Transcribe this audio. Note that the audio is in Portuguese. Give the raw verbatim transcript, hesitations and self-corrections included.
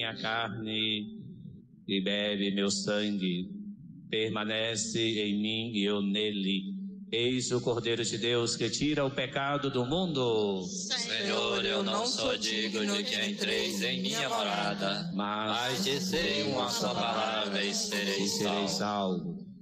minha carne e bebe meu sangue. Permanece em mim e eu nele. Eis o Cordeiro de Deus que tira o pecado do mundo. Senhor, eu não sou digno de que entreis em minha morada, mas Mas dizei uma só palavra e serei e serei salvo. salvo.